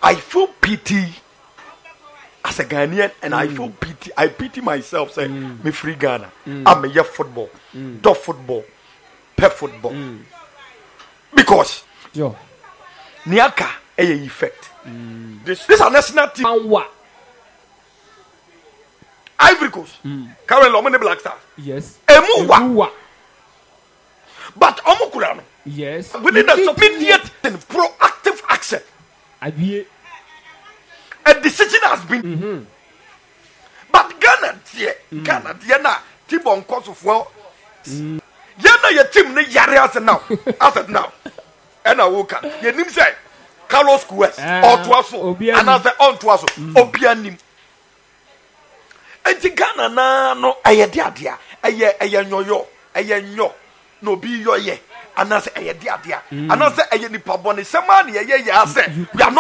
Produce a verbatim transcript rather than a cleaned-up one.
I feel pity as a Ghanaian, and mm. I feel pity. I pity myself. Say, mm. me free Ghana. Mm. I'm a year football, mm. dog football, pet football. Mm. Because yo, Niaka a effect. Mm. This this is a national team. And what? Ivory Coast. Mm. Karen Lomani Black Stars. Yes. Emuwa. But Omokurano. Yes. Within the immediate and proactive action. Abiye. A decision has been. Mm-hmm. But Ghana, dear, mm. Ghana, dear, na team on course of well. Mm. Yana, your team, ne yare as now, as now. And I woke up. Your name say Carlos Quest or Tuaso, and I say on Tuaso, Obianim. And the Ghana na no, I dia dia, I I yo yo, I yo, no be yo ye, and I say I dia dia, and I say I nipa boni, some money, yeah, yeah, I say we are not.